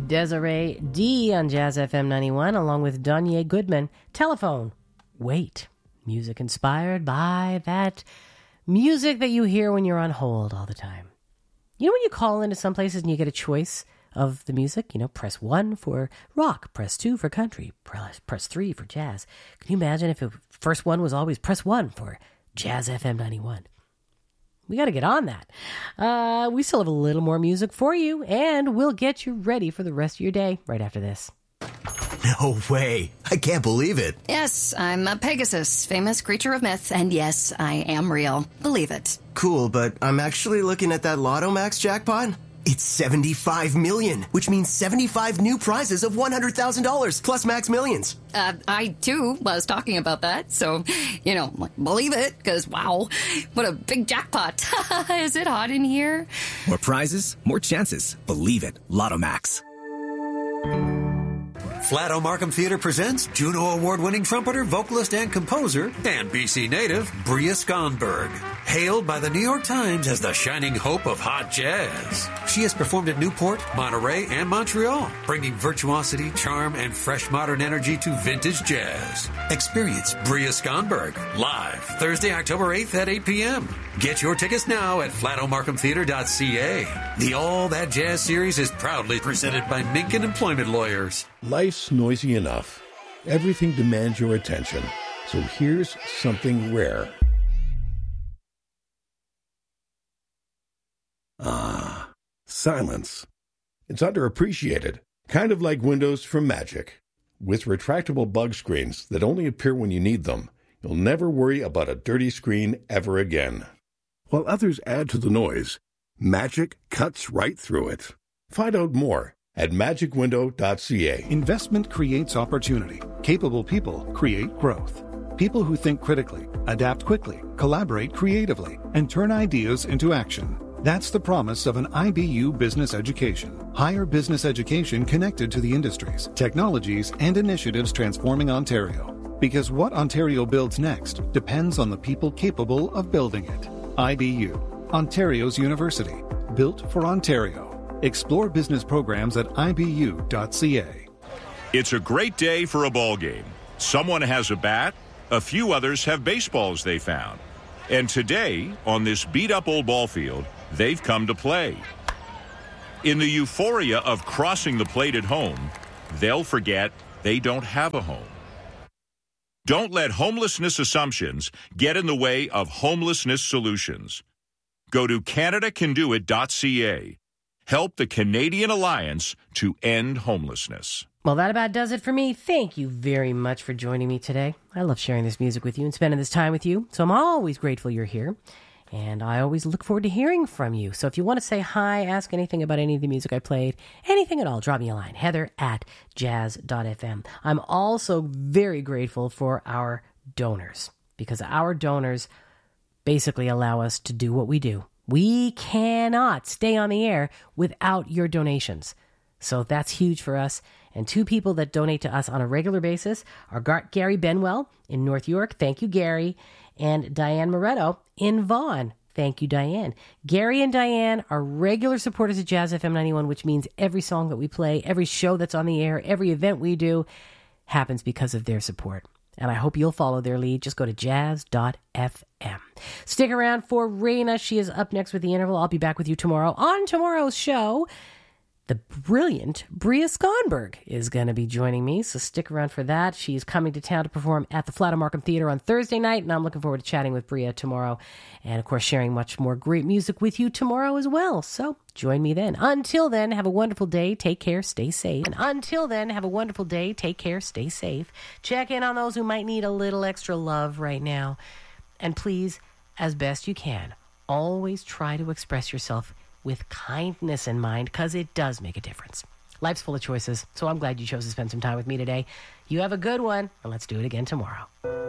Desiree D on Jazz FM 91, along with Danye Goodman. Telephone. Wait. Music inspired by that music that you hear when you're on hold all the time. You know when you call into some places and you get a choice of the music? You know, press 1 for rock, press 2 for country, press 3 for jazz. Can you imagine if the first one was always press 1 for Jazz FM 91? We got to get on that. We still have a little more music for you, and we'll get you ready for the rest of your day right after this. No way. I can't believe it. Yes, I'm a Pegasus, famous creature of myth, and yes, I am real. Believe it. Cool, but I'm actually looking at that Lotto Max jackpot. It's 75 million, which means 75 new prizes of $100,000 plus Max Millions. I, too, was talking about that, so, believe it, because, wow, what a big jackpot. Is it hot in here? More prizes, more chances. Believe it. Lotto Max. Flato Markham Theater presents Juno Award-winning trumpeter, vocalist, and composer, and BC native, Bria Skonberg. Hailed by the New York Times as the shining hope of hot jazz. She has performed at Newport, Monterey, and Montreal, bringing virtuosity, charm, and fresh modern energy to vintage jazz. Experience Bria Skonberg live Thursday, October 8th at 8 p.m. Get your tickets now at flatomarkhamtheater.ca. The All That Jazz series is proudly presented by Minkin Employment Lawyers. Life's noisy enough. Everything demands your attention. So here's something rare. Ah, silence. It's underappreciated, kind of like Windows from Magic. With retractable bug screens that only appear when you need them, you'll never worry about a dirty screen ever again. While others add to the noise, Magic cuts right through it. Find out more at magicwindow.ca. Investment creates opportunity. Capable people create growth. People who think critically, adapt quickly, collaborate creatively, and turn ideas into action. That's the promise of an IBU business education. Higher business education connected to the industries, technologies, and initiatives transforming Ontario. Because what Ontario builds next depends on the people capable of building it. IBU, Ontario's university. Built for Ontario. Explore business programs at ibu.ca. It's a great day for a ball game. Someone has a bat, a few others have baseballs they found. And today, on this beat-up old ball field, they've come to play. In the euphoria of crossing the plate at home, they'll forget they don't have a home. Don't let homelessness assumptions get in the way of homelessness solutions. Go to CanadaCanDoIt.ca. Help the Canadian Alliance to end homelessness. Well, that about does it for me. Thank you very much for joining me today. I love sharing this music with you and spending this time with you, so I'm always grateful you're here. And I always look forward to hearing from you. So if you want to say hi, ask anything about any of the music I played, anything at all, drop me a line, heather@jazz.fm. I'm also very grateful for our donors, because our donors basically allow us to do what we do. We cannot stay on the air without your donations. So that's huge for us. And two people that donate to us on a regular basis are Gary Benwell in North York. Thank you, Gary. And Diane Moretto in Vaughan. Thank you, Diane. Gary and Diane are regular supporters of Jazz FM 91, which means every song that we play, every show that's on the air, every event we do happens because of their support. And I hope you'll follow their lead. Just go to jazz.fm. Stick around for Raina. She is up next with The Interval. I'll be back with you tomorrow. On tomorrow's show, the brilliant Bria Skonberg is going to be joining me, so stick around for that. She's coming to town to perform at the Flato Markham Theater on Thursday night, and I'm looking forward to chatting with Bria tomorrow, and of course sharing much more great music with you tomorrow as well. So join me then. Until then, have a wonderful day. Take care. Stay safe. And until then, have a wonderful day. Take care. Stay safe. Check in on those who might need a little extra love right now. And please, as best you can, always try to express yourself with kindness in mind, because it does make a difference. Life's full of choices, so I'm glad you chose to spend some time with me today. You have a good one, and let's do it again tomorrow.